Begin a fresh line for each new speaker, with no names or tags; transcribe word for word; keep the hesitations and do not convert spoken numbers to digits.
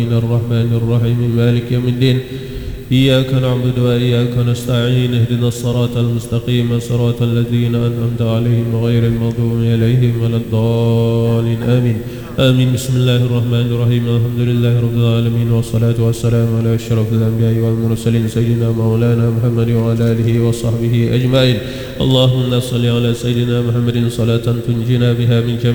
الرحمن الرحيم مالك يوم الدين إياك نعبد وإياك نستعين اهدنا الصراط المستقيم صراط الذين أنعمت عليهم غير المغضوب عليهم ولا الضالين آمين آمين. بسم الله الرحمن الرحيم الحمد لله رب العالمين والصلاة والسلام على أشرف الأنبياء والمرسلين سيدنا مولانا محمد وعلى آله وصحبه أجمعين. اللهم صل على سيدنا محمد صلاة تنجينا بها من جميع